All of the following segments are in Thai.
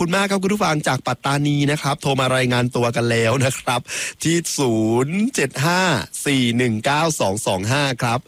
คุณมากครับคุณผู้ฟังจากปัตตานีนะครับโทรมารายงานตัวกันแล้วนะครับที่0754192225ครับ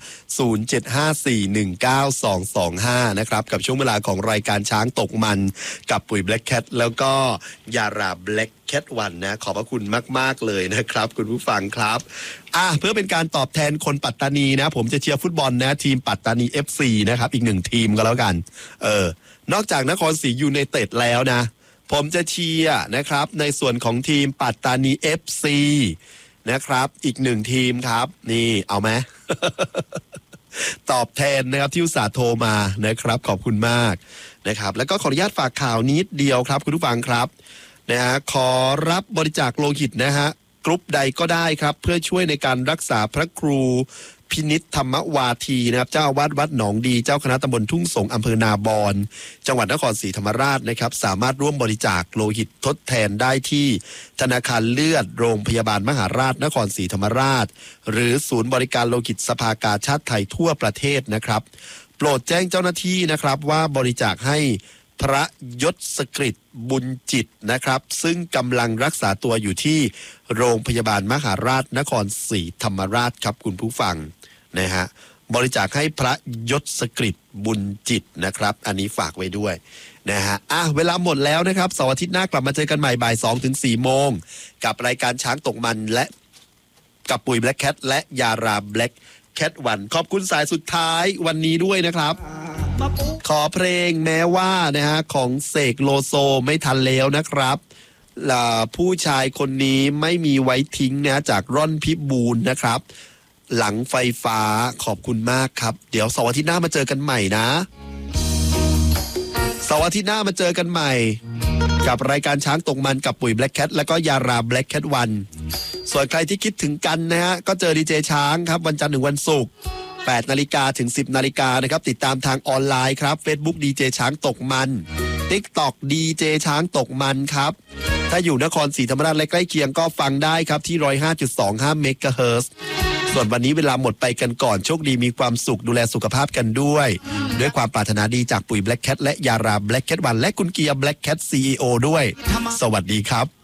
0754192225นะครับกับช่วงเวลาของรายการช้างตกมันกับปุ๋ย Black Cat แล้วก็ยารา Black Cat 1นะขอบพระคุณมากๆเลยนะครับคุณผู้ฟังครับเพื่อเป็นการตอบแทนคนปัตตานีนะผมจะเชียร์ฟุตบอลนะทีมปัตตานี FC นะครับอีก1ทีมก็แล้วกันนอกจากนครศรียูไนเต็ดแล้วนะผมจะเชียร์นะครับในส่วนของทีมปัตตานี FC นะครับอีก1ทีมครับนี่เอาไหม ตอบแทนนะครับที่อุตส่าห์โทรมานะครับขอบคุณมากนะครับแล้วก็ขออนุญาตฝากข่าวนิดเดียวครับคุณผู้ฟังครับนะฮะขอรับบริจาคโลหิตนะฮะกรุ๊ปใดก็ได้ครับเพื่อช่วยในการรักษาพระครูพินิจธรรมวาทีนะครับเจ้าอาวาสวัดหนองดีเจ้าคณะตำบลทุ่งสงอำเภอนาบอนจังหวัดนครศรีธรรมราชนะครับสามารถร่วมบริจาคโลหิตทดแทนได้ที่ธนาคารเลือดโรงพยาบาลมหาราชนครศรีธรรมราชหรือศูนย์บริการโลหิตสภากาชาดไทยทั่วประเทศนะครับโปรดแจ้งเจ้าหน้าที่นะครับว่าบริจาคให้พระยศกฤษบุญจิตนะครับซึ่งกำลังรักษาตัวอยู่ที่โรงพยาบาลมหาราชนครศรีธรรมราชครับคุณผู้ฟังนะฮะบริจาคให้พระยศกฤษบุญจิตนะครับอันนี้ฝากไว้ด้วยนะฮะเวลาหมดแล้วนะครับเสาร์อาทิตย์หน้ากลับมาเจอกันใหม่บ่าย 2-4 โมงกับรายการช้างตกมันและกับปุ๋ย Black Cat และยารา Black Cat 1ขอบคุณสายสุดท้ายวันนี้ด้วยนะครับขอเพลงแม้ว่านะฮะของเสกโลโซไม่ทันแล้วนะครับผู้ชายคนนี้ไม่มีไว้ทิ้งนะจากร่อนพิบูลนะครับหลังไฟฟ้าขอบคุณมากครับเดี๋ยวเสาร์อาทิตย์หน้ามาเจอกันใหม่นะเสาร์อาทิตย์หน้ามาเจอกันใหม่กับรายการช้างตกมันกับปุ๋ย Black Cat แล้วก็ยารา Black Cat 1ส่วนใครที่คิดถึงกันนะฮะก็เจอดีเจช้างครับวันจันทร์ถึงวันศุกร์8 นาฬิกาถึง 10 นาฬิกานะครับติดตามทางออนไลน์ครับ Facebook ดีเจช้างตกมัน TikTok ดีเจช้างตกมันครับถ้าอยู่นครศรีธรรมราชและใกล้เคียงก็ฟังได้ครับที่ 105.25 เมกะเฮิรตซ์ส่วนวันนี้เวลาหมดไปกันก่อนโชคดีมีความสุขดูแลสุขภาพกันด้วยความปรารถนาดีจากปุ๋ย Black Cat และยารา Black Cat 1และคุณเกียร์ Black Cat CEO ด้วยสวัสดีครับ